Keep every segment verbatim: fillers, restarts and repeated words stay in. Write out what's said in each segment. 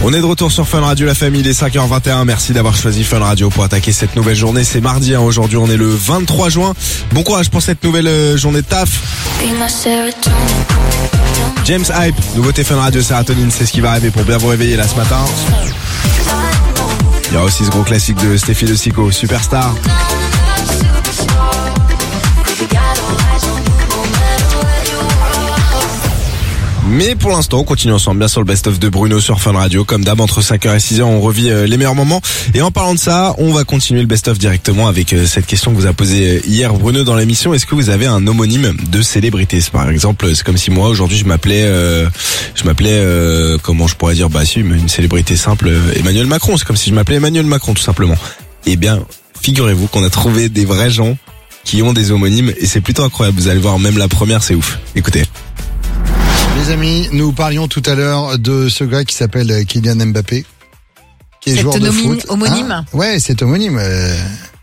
On est de retour sur Fun Radio, la famille, il est cinq heures vingt et un. Merci d'avoir choisi Fun Radio pour attaquer cette nouvelle journée. C'est mardi, hein. Aujourd'hui on est le vingt-trois juin. Bon courage pour cette nouvelle euh, journée de taf. James Hype, nouveauté Fun Radio, Sérotonine, c'est ce qui va arriver pour bien vous réveiller là ce matin. Il y aura aussi ce gros classique de Steffi de Sico, Superstar. Mais pour l'instant, on continue ensemble bien sur le best-of de Bruno sur Fun Radio. Comme d'hab, entre cinq heures et six heures, on revit euh, les meilleurs moments. Et en parlant de ça, on va continuer le best-of directement avec euh, cette question que vous a posée hier Bruno dans l'émission. Est-ce que vous avez un homonyme de célébrité? Par exemple, c'est comme si moi, aujourd'hui, je m'appelais, euh, je m'appelais, euh, comment je pourrais dire, bah si, une célébrité simple, euh, Emmanuel Macron. C'est comme si je m'appelais Emmanuel Macron, tout simplement. Eh bien, figurez-vous qu'on a trouvé des vrais gens qui ont des homonymes et c'est plutôt incroyable. Vous allez voir, même la première, c'est ouf. Écoutez. Les amis, nous parlions tout à l'heure de ce gars qui s'appelle Kylian Mbappé, qui est cet joueur de homonyme, foot. homonyme Ah, ouais, c'est homonyme. Euh...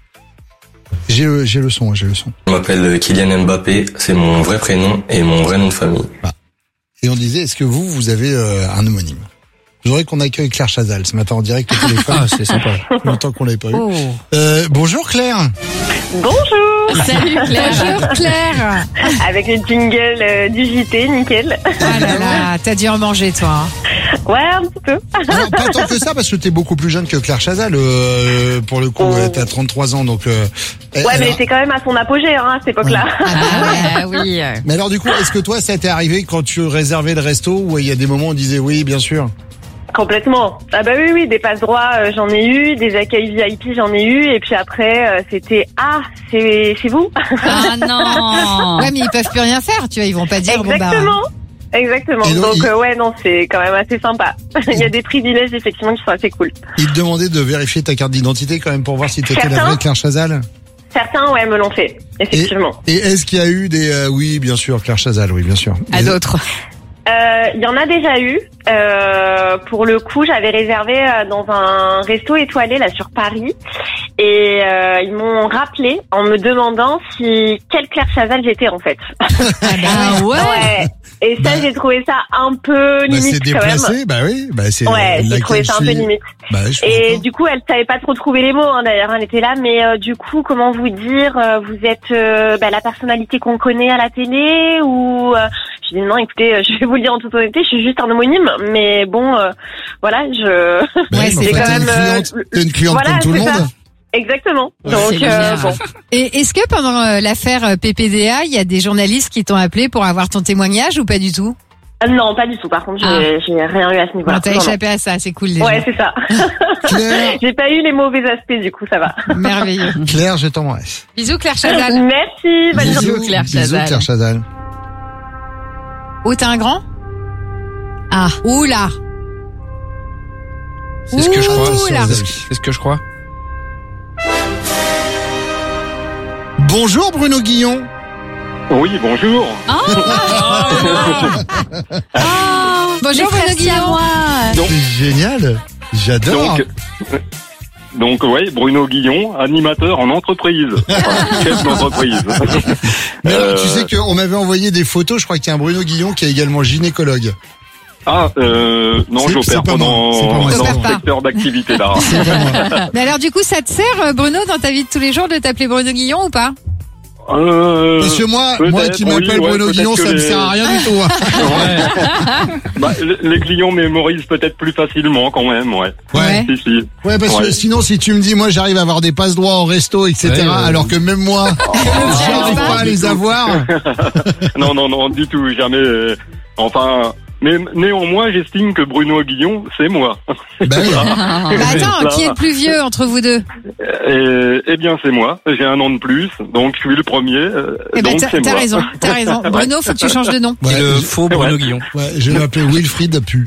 J'ai le, j'ai le son, j'ai le son. Je m'appelle Kylian Mbappé, c'est mon vrai prénom et mon vrai nom de famille. Ah. Et on disait, est-ce que vous, vous avez euh, un homonyme? Je voudrais qu'on accueille Claire Chazal ce matin en direct au téléphone. Ah, c'est sympa. Longtemps qu'on l'avait pas eu. Oh. Euh, bonjour Claire. Bonjour. Salut Claire. Bonjour Claire. Avec le jingle euh, du J T, nickel. Ah là là, t'as dû en manger toi. Ouais, un petit peu. Alors, pas tant que ça, parce que t'es beaucoup plus jeune que Claire Chazal. Euh, pour le coup, Oh. euh, t'as trente-trois ans, donc... Euh, Ouais, alors- mais c'est quand même à son apogée, hein, à cette époque-là. Ah bah ouais, oui. Mais alors du coup, est-ce que toi, ça t'est arrivé quand tu réservais le resto, où il y a des moments où on disait oui, bien sûr? Complètement. Ah bah oui, oui, des passe droits, euh, j'en ai eu, des accueils V I P, j'en ai eu, et puis après, euh, c'était ah, c'est c'est vous. Ah non. Ouais, mais ils peuvent plus rien faire, tu vois, ils vont pas dire bon bah. Exactement. Exactement. Et donc, Donc il- euh, ouais, non, c'est quand même assez sympa. Il y a des privilèges effectivement qui sont assez cool. Il te demandait de vérifier ta carte d'identité quand même pour voir si t'étais la Certain. vraie Claire Chazal. Certains, ouais, me l'ont fait, effectivement. Et est-ce qu'il y a eu des... euh, oui, bien sûr, Claire Chazal, oui, bien sûr. À d'autres. Euh, Il y en a déjà eu. Euh, pour le coup, j'avais réservé euh, dans un resto étoilé là sur Paris, et euh, ils m'ont rappelé en me demandant si quelle Claire Chazal j'étais en fait. Ah bah ouais. Ouais. Et ça, Bah, j'ai trouvé ça un peu Bah, limite c'est quand même. déplacé, bah oui, bah c'est... Ouais, j'ai laquelle trouvé ça un je peu suis- limite. Bah, je suis Et d'accord. du coup, elle savait pas trop trouver les mots. Hein, d'ailleurs, elle était là, mais euh, du coup, comment vous dire, euh, vous êtes euh, bah, la personnalité qu'on connaît à la télé ou euh, je dis non, écoutez, euh, je vais vous le dire en toute honnêteté, je suis juste un homonyme, mais bon, euh, voilà, je. Bah oui, Ouais, mais c'est enfin, quand t'es une même, euh, cliente, t'es une cliente voilà, comme tout le c'est ça. monde. Exactement. Ouais, Donc c'est euh, bizarre. bon. Et est-ce que pendant euh, l'affaire euh, P P D A, il y a des journalistes qui t'ont appelé pour avoir ton témoignage ou pas du tout? Euh, non, pas du tout. Par contre, j'ai Ah. j'ai rien eu à ce niveau-là. Bon, t'as Non, non. échappé à ça, c'est cool déjà. Ouais, c'est ça. Claire, J'ai pas eu les mauvais aspects, du coup, ça va. Merveilleux. Claire, je t'embrasse. Bisous Claire Chazal. Merci. Bonne journée. Bisous, Claire Bisous, Chazal. Claire Chazal. Oh, t'as un grand? Ah. Oula. C'est ce que je crois. Ouh là. C'est ce- c'est ce que je crois. Bonjour Bruno Guillon. Oui, bonjour. Bonjour Bruno Guillaume. Donc- C'est génial. J'adore. Donc, donc ouais, Bruno Guillon, animateur en entreprise, enfin, chef d'entreprise. Mais alors, tu Euh, sais qu'on m'avait envoyé des photos, je crois qu'il y a un Bruno Guillon qui est également gynécologue. Ah, euh, non, C'est- c'est j'opère pas pas moi, dans, c'est pas moi, dans c'est ce pas. secteur d'activité là. C'est vraiment... Mais alors du coup, ça te sert euh, Bruno dans ta vie de tous les jours de t'appeler Bruno Guillon ou pas? Euh, Parce que moi, peut-être, moi qui oui, m'appelle ouais, Bruno peut-être Guillon, que ça me les- sert à rien du tout. hein. bah, les- les clients mémorisent peut-être plus facilement quand même, ouais. Ouais. Si, si. Ouais, parce que Ouais. sinon, si tu me dis, moi, j'arrive à avoir des passe droits au resto, et cetera, Ouais, ouais. alors que même moi, j'arrive pas à les avoir. Non, non, non, du tout, jamais. euh, Enfin, mais néanmoins, j'estime que Bruno Guillon, c'est moi. Ben oui. Bah attends, qui est le plus vieux entre vous deux? Et, eh bien, c'est moi. J'ai un an de plus, donc je suis le premier. euh, Eh ben donc t'as c'est t'as moi. raison, t'as raison. Bruno, faut que tu changes de nom. Ouais, le je- faux Bruno Guillon. ouais, je vais m'appeler Wilfried Pu.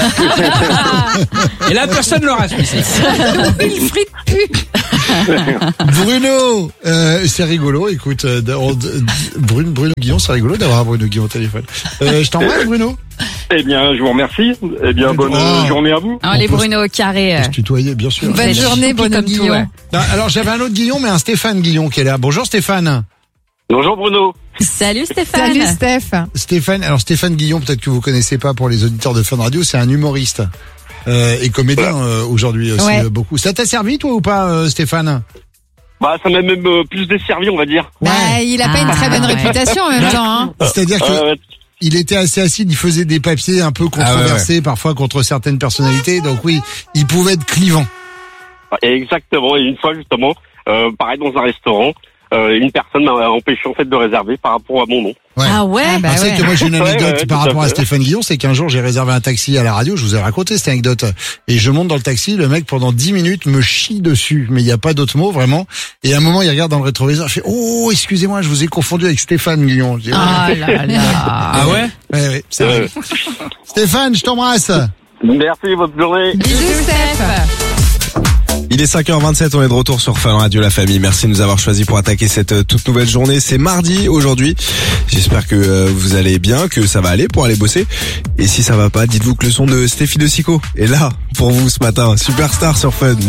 Et là, personne ne l'aura fait. Wilfried Pu. Bruno, euh, c'est rigolo, écoute, euh, d- on- d- Bruno, Bruno Guillon, c'est rigolo d'avoir un Bruno Guillon au téléphone. Euh, je t'embrasse, Bruno. Eh bien, je vous remercie. Eh bien, bonne Oh. journée à vous. Ah, les peut se- Bruno au carré. On euh. se tutoyer, bien sûr. Bonne journée Bruno comme tout, Guillon. ouais. Non, alors, j'avais un autre Guillon, mais un Stéphane Guillon qui est là. Bonjour Stéphane. Bonjour Bruno. Salut Stéphane. Salut Steph. Stéphane, alors Stéphane Guillon, peut-être que vous connaissez pas pour les auditeurs de Fun Radio, c'est un humoriste. euh, et comédien euh, aujourd'hui aussi Ouais. euh, beaucoup. Ça t'a servi toi ou pas, euh, Stéphane? Bah, ça m'a même euh, plus desservi, on va dire. Bah, il a pas Ah, une très bonne ouais. réputation en même temps. Hein. C'est-à-dire que Euh, il était assez acide, il faisait des papiers un peu controversés parfois contre certaines personnalités, donc oui, il pouvait être clivant. exactement. Et une fois, justement, euh, pareil, dans un restaurant, euh, une personne m'a empêché, en fait, de réserver par rapport à mon nom. Ouais. Ah ouais. Ah bah Alors, c'est ouais. que moi j'ai une Ouais, anecdote ouais, par tout à rapport à fait. Stéphane Guillon, c'est qu'un jour j'ai réservé un taxi à la radio, je vous ai raconté cette anecdote, et je monte dans le taxi, le mec pendant dix minutes me chie dessus, mais il n'y a pas d'autre mot vraiment, et à un moment il regarde dans le rétroviseur, il fait « Oh, excusez-moi, je vous ai confondu avec Stéphane Guillon ». Je dis, Ah là là. Ah ouais? Ouais, ouais, c'est Euh, vrai. Stéphane, je t'embrasse. merci, bonne journée. Bisous, Steph. Il est cinq heures vingt-sept, on est de retour sur Fun Radio, la famille. Merci de nous avoir choisi pour attaquer cette euh, toute nouvelle journée. C'est mardi aujourd'hui. J'espère que euh, vous allez bien, que ça va aller pour aller bosser. Et si ça va pas, dites-vous que le son de Stéphie de Sico est là pour vous ce matin. Superstar sur Fun.